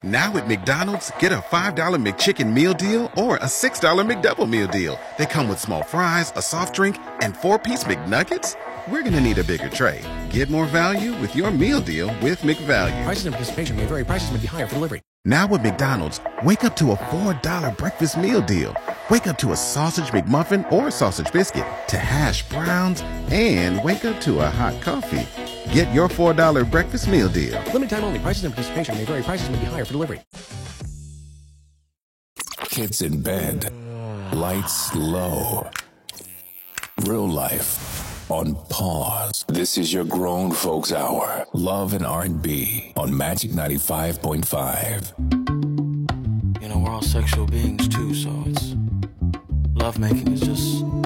Now at McDonald's, get a $5 McChicken meal deal or a $6 McDouble meal deal. They come with small fries, a soft drink, and 4-piece McNuggets. We're going to need a bigger tray. Get more value with your meal deal with McValue. Prices and participation may vary. Prices may be higher for delivery. Now with McDonald's, wake up to a $4 breakfast meal deal. Wake up to a sausage McMuffin or sausage biscuit, to hash browns, and wake up to a hot coffee. Get your $4 breakfast meal deal. Limited time only. Prices and participation may vary. Prices may be higher for delivery. Kids in bed. Lights low. Real life on pause. This is your Grown Folks Hour. Love and R&B on Magic 95.5. You know, we're all sexual beings too, so it's lovemaking is just